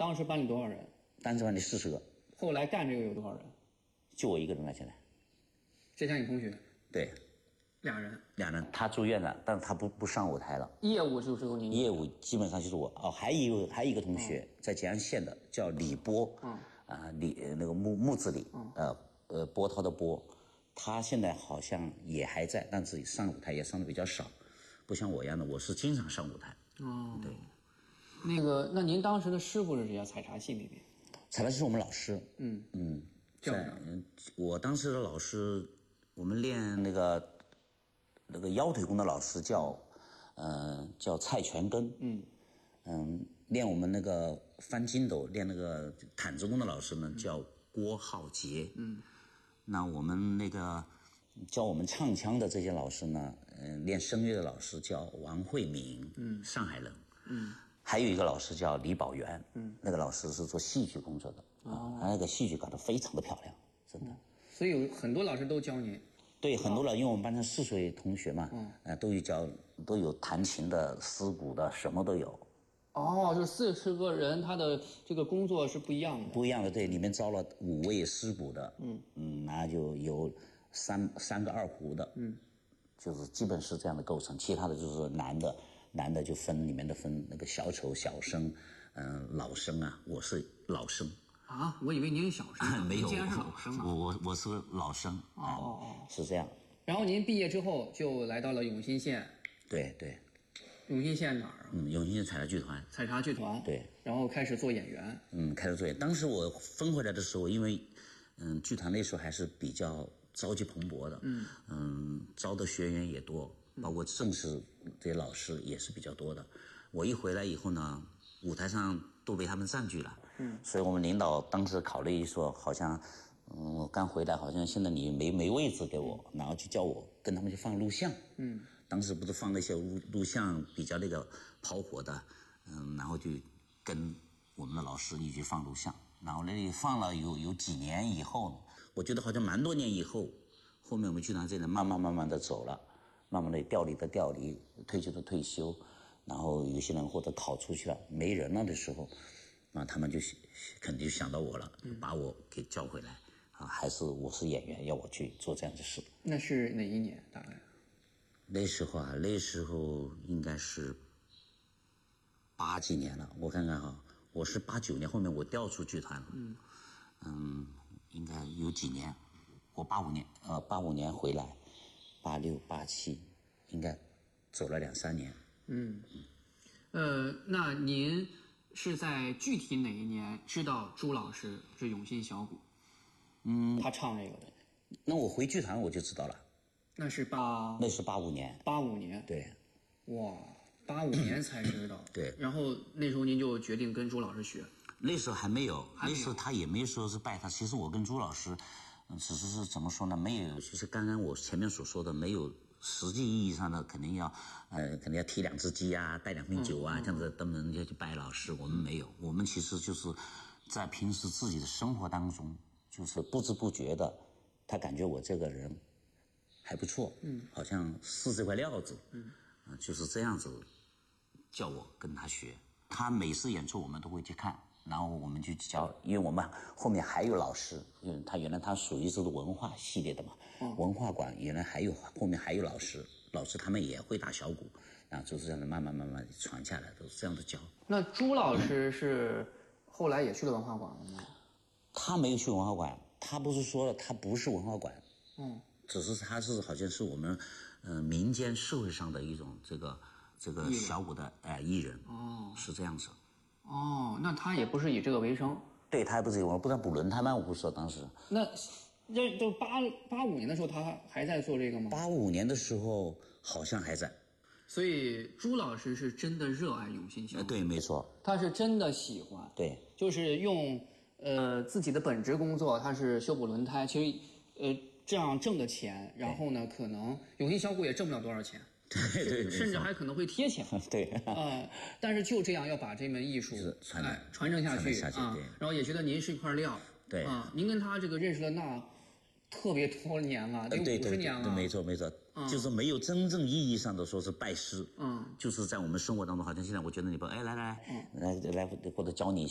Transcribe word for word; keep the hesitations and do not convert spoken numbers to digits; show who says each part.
Speaker 1: 当时班里多少人？
Speaker 2: 当时班里四十个。
Speaker 1: 后来干这个有多少人？
Speaker 2: 就我一个人了，现在。
Speaker 1: 这家你同学？
Speaker 2: 对。
Speaker 1: 俩人。
Speaker 2: 俩人，他住院了，但是他不不上舞台了。
Speaker 1: 业务就是由您。
Speaker 2: 业务基本上就是我。哦，还有一个还有一个同学、嗯、在吉安县的，叫李波。嗯。啊，李那个木木字李。嗯。呃呃，波涛的波，他现在好像也还在，但是上舞台也上的比较少，不像我一样的，我是经常上舞台。
Speaker 1: 哦。
Speaker 2: 对。
Speaker 1: 那个，那您当时的师傅是谁啊？采茶戏里面。
Speaker 2: 采茶戏是我们老师。
Speaker 1: 嗯
Speaker 2: 嗯。
Speaker 1: 叫
Speaker 2: 我当时的老师，我们练那个。那个腰腿功的老师叫，呃，叫蔡全根。嗯嗯，练我们那个翻筋斗、练那个毯子功的老师呢，叫郭浩杰。嗯，那我们那个教我们唱腔的这些老师呢，嗯、呃，练声乐的老师叫王慧敏。嗯，上海人。嗯，还有一个老师叫李宝元。嗯，那个老师是做戏剧工作的。哦，他那个戏剧搞得非常的漂亮，真的。
Speaker 1: 嗯、所以有很多老师都教您。
Speaker 2: 对，很多了，因为我们班上四岁同学嘛，嗯，呃，都有教，都有弹琴的、丝鼓的，什么都有。
Speaker 1: 哦，就四十个人，他的这个工作是不一样的。
Speaker 2: 不一样的，对，里面招了五位丝鼓的，嗯嗯，然后就有三三个二胡的，嗯，就是基本是这样的构成。其他的就是男的，男的就分里面的分那个小丑、小生，嗯、呃，老生啊，我是老生。
Speaker 1: 啊，我以为您是小生，
Speaker 2: 没有，
Speaker 1: 竟然是老生啊！
Speaker 2: 我我我是老生。哦哦哦，是这样。
Speaker 1: 然后您毕业之后就来到了永新县。
Speaker 2: 对对。
Speaker 1: 永新县哪儿啊？
Speaker 2: 嗯，永新县采茶剧团。
Speaker 1: 采茶剧团。
Speaker 2: 对。
Speaker 1: 然后开始做演员。
Speaker 2: 嗯，开始做演员。当时我分回来的时候，因为嗯，剧团那时候还是比较朝气蓬勃的。嗯嗯，招的学员也多，包括正式这些老师也是比较多的。我一回来以后呢，舞台上都被他们占据了。嗯，所以我们领导当时考虑说，好像，嗯，我刚回来，好像现在你没没位置给我，然后就叫我跟他们去放录像。嗯，当时不是放那些录录像比较那个跑火的，嗯，然后就跟我们的老师一起放录像，然后那里放了有有几年以后，我觉得好像蛮多年以后，后面我们剧团这人慢慢慢慢的走了，慢慢的调离的调离，退休的退休。然后有些人或者考出去了没人了的时候，啊，他们就肯定就想到我了，把我给叫回来啊，还是我是演员，要我去做这样的事。
Speaker 1: 那是哪一年大概？
Speaker 2: 那时候啊，那时候应该是八几年了，我看看哈，我是八九年，后面我调出剧团了。嗯嗯，应该有几年，我八五年呃八五年回来，八六八七应该走了两三年。
Speaker 1: 嗯，呃，那您是在具体哪一年知道朱老师是永新小鼓？嗯，他唱这个的。
Speaker 2: 那我回剧团我就知道了。
Speaker 1: 那是八？
Speaker 2: 那是八五年。
Speaker 1: 八五年。
Speaker 2: 对。
Speaker 1: 哇，八五年才知道。
Speaker 2: 对。
Speaker 1: 然后那时候您就决定跟朱老师学。
Speaker 2: 那时候还没有，
Speaker 1: 还没有
Speaker 2: 那时候他也没说是拜他。其实我跟朱老师，嗯，只是是怎么说呢？没有，就是刚刚我前面所说的，没有实际意义上的，肯定要，呃，肯定要提两只鸡啊，带两瓶酒啊，嗯嗯、这样子登门要去拜老师。我们没有，我们其实就是在平时自己的生活当中，就是不知不觉的，他感觉我这个人还不错，嗯，好像是这块料子，嗯，呃、就是这样子叫我跟他学。他每次演出我们都会去看，然后我们就教，因为我们后面还有老师，因为他原来他属于这个文化系列的嘛，嗯、文化馆原来还有后面还有老师，老师他们也会打小鼓，然后就是这样的慢慢慢慢传下来，都是这样的教。
Speaker 1: 那朱老师是后来也去了文化馆了吗？
Speaker 2: 他没有去文化馆，他不是说了他不是文化馆，
Speaker 1: 嗯，
Speaker 2: 只是他是好像是我们嗯、呃、民间社会上的一种这个这个小鼓的哎艺人，哦，是这样子。
Speaker 1: 哦，那他也不是以这个为生。
Speaker 2: 对，他也不是以我不知道补轮胎吗？我不说当时。
Speaker 1: 那这都八八五年的时候，他还在做这个吗？
Speaker 2: 八五年的时候好像还在。
Speaker 1: 所以朱老师是真的热爱永新小鼓。
Speaker 2: 对，没错。
Speaker 1: 他是真的喜欢。
Speaker 2: 对。
Speaker 1: 就是用呃自己的本职工作，他是修补轮胎，其实呃这样挣的钱，然后呢，可能永新小鼓也挣不了多少钱。
Speaker 2: 对对，
Speaker 1: 甚至还可能会贴钱。
Speaker 2: 对
Speaker 1: 啊、呃，但是就这样要把这门艺术
Speaker 2: 传
Speaker 1: 哎传承下去
Speaker 2: 下去
Speaker 1: 啊，然后也觉得您是一块料。
Speaker 2: 对
Speaker 1: 啊，您跟他这个认识了那特别多年了，得五十年了。
Speaker 2: 没错没错，嗯、就是没有真正意义上的说是拜师，嗯，就是在我们生活当中，好像现在我觉得你不哎来来来，嗯、来来或者教你。